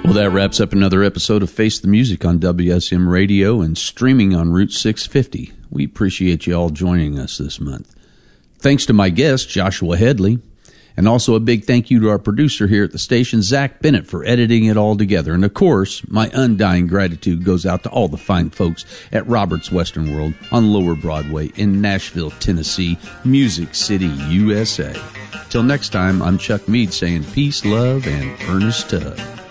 Well, that wraps up another episode of Face the Music on WSM Radio and streaming on Route 650. We appreciate you all joining us this month. Thanks to my guest, Joshua Headley, and also a big thank you to our producer here at the station, Zach Bennett, for editing it all together. And, of course, my undying gratitude goes out to all the fine folks at Robert's Western World on Lower Broadway in Nashville, Tennessee, Music City, USA. Till next time, I'm Chuck Mead saying peace, love, and earnest tug.